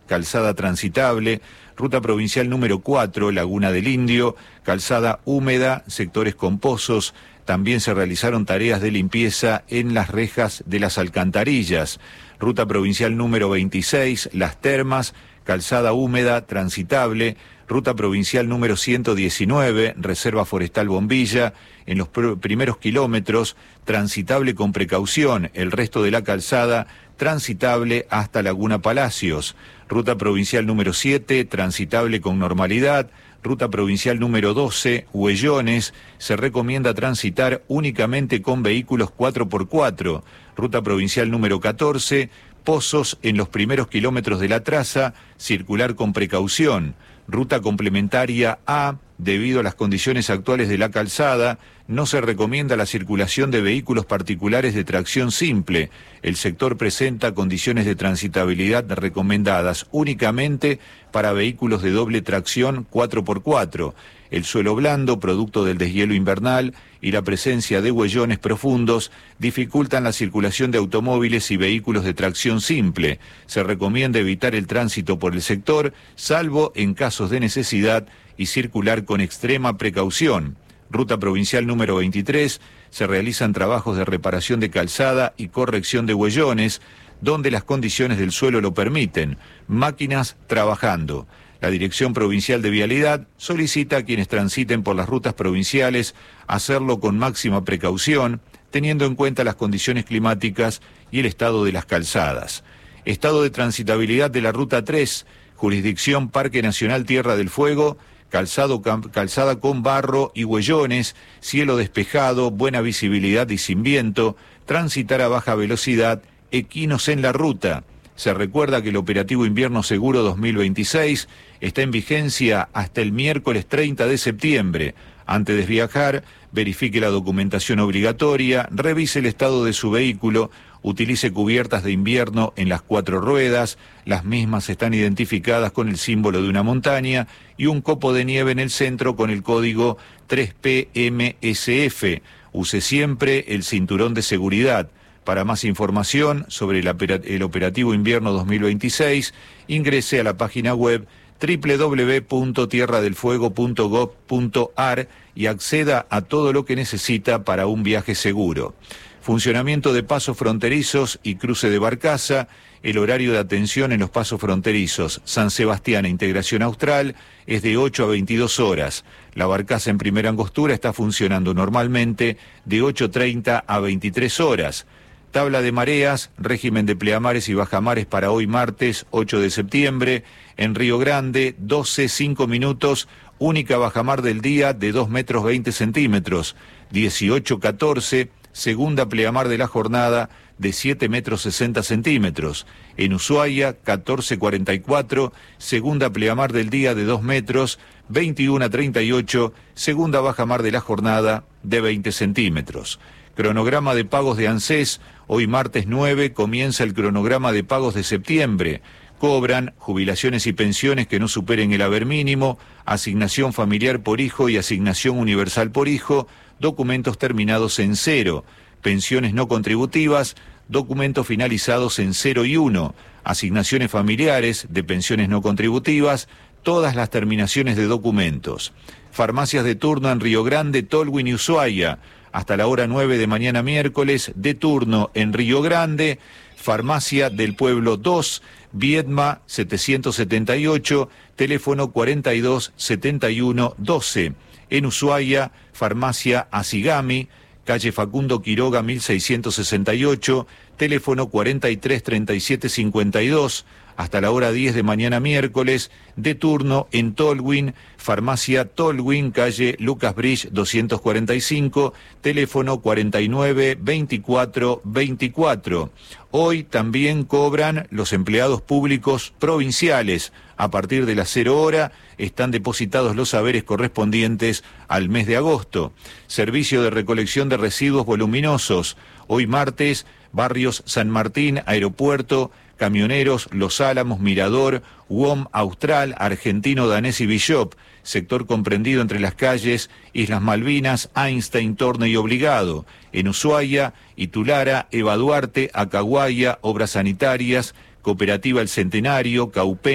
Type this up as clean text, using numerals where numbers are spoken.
calzada transitable. Ruta provincial número 4, Laguna del Indio, calzada húmeda, sectores con pozos. También se realizaron tareas de limpieza en las rejas de las alcantarillas. Ruta provincial número 26, Las Termas, calzada húmeda, transitable. Ruta provincial número 119, Reserva Forestal Bombilla, en los primeros kilómetros, transitable con precaución. El resto de la calzada, transitable hasta Laguna Palacios. Ruta provincial número 7, transitable con normalidad. Ruta provincial número 12, Huellones, se recomienda transitar únicamente con vehículos 4x4. Ruta provincial número 14, Pozos en los primeros kilómetros de la traza, circular con precaución. Ruta complementaria A, debido a las condiciones actuales de la calzada, no se recomienda la circulación de vehículos particulares de tracción simple. El sector presenta condiciones de transitabilidad recomendadas únicamente para vehículos de doble tracción 4x4. El suelo blando, producto del deshielo invernal, y la presencia de huellones profundos dificultan la circulación de automóviles y vehículos de tracción simple. Se recomienda evitar el tránsito por el sector, salvo en casos de necesidad, y circular con extrema precaución. Ruta provincial número 23, se realizan trabajos de reparación de calzada y corrección de huellones, donde las condiciones del suelo lo permiten. Máquinas trabajando. La Dirección Provincial de Vialidad solicita a quienes transiten por las rutas provinciales hacerlo con máxima precaución, teniendo en cuenta las condiciones climáticas y el estado de las calzadas. Estado de transitabilidad de la Ruta 3, jurisdicción Parque Nacional Tierra del Fuego, calzada con barro y huellones, cielo despejado, buena visibilidad y sin viento, transitar a baja velocidad, equinos en la ruta. Se recuerda que el operativo Invierno Seguro 2026 está en vigencia hasta el miércoles 30 de septiembre. Antes de viajar, verifique la documentación obligatoria, revise el estado de su vehículo, utilice cubiertas de invierno en las 4 ruedas, las mismas están identificadas con el símbolo de una montaña y un copo de nieve en el centro con el código 3PMSF. Use siempre el cinturón de seguridad. Para más información sobre el operativo Invierno 2026, ingrese a la página web www.tierradelfuego.gov.ar y acceda a todo lo que necesita para un viaje seguro. Funcionamiento de pasos fronterizos y cruce de barcaza. El horario de atención en los pasos fronterizos San Sebastián e Integración Austral es de 8 a 22 horas. La barcaza en primera angostura está funcionando normalmente de 8:30 a 23 horas. Tabla de mareas, régimen de pleamares y bajamares para hoy martes 8 de septiembre. En Río Grande, 12:05 minutos, única bajamar del día de 2 metros 20 centímetros. 18:14, segunda pleamar de la jornada de 7 metros 60 centímetros. En Ushuaia, 14:44, segunda pleamar del día de 2 metros. 21:38, segunda bajamar de la jornada de 20 centímetros. Cronograma de pagos de ANSES. Hoy martes 9 comienza el cronograma de pagos de septiembre. Cobran jubilaciones y pensiones que no superen el haber mínimo, asignación familiar por hijo y asignación universal por hijo, documentos terminados en 0, pensiones no contributivas, documentos finalizados en 0 y 1, asignaciones familiares de pensiones no contributivas, todas las terminaciones de documentos. Farmacias de turno en Río Grande, Tolwyn y Ushuaia. Hasta la hora 9 de mañana miércoles, de turno en Río Grande, Farmacia del Pueblo 2, Viedma 778, teléfono 42 71 12. En Ushuaia, Farmacia Asigami, calle Facundo Quiroga 1668, teléfono 43 37 52. Hasta la hora 10 de mañana miércoles, de turno en Tolwyn, Farmacia Tolwyn, calle Lucas Bridge 245, teléfono 49 24 24. Hoy también cobran los empleados públicos provinciales. A partir de las 0 horas están depositados los haberes correspondientes al mes de agosto. Servicio de recolección de residuos voluminosos. Hoy martes, barrios San Martín, Aeropuerto, Camioneros, Los Álamos, Mirador, UOM, Austral, Argentino, Danés y Bishop, sector comprendido entre las calles Islas Malvinas, Einstein, Torne y Obligado. En Ushuaia, Itulara, Eva Duarte, Acahuaya, Obras Sanitarias, Cooperativa El Centenario, Caupé,